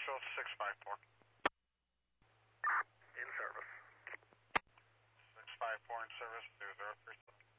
Marshall 654. In service. 654 in service, 203.